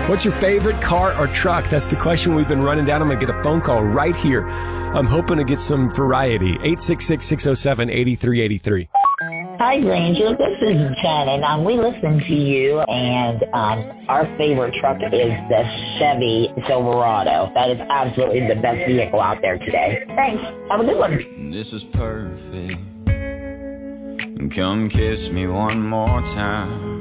What's your favorite car or truck? That's the question we've been running down. I'm going to get a phone call right here. I'm hoping to get some variety. 866-607-8383. Hi, Granger. This is Jen, and we listen to you, and our favorite truck is the Chevy Silverado. That is absolutely the best vehicle out there today. Thanks. Have a good one. This is perfect. Come kiss me one more time.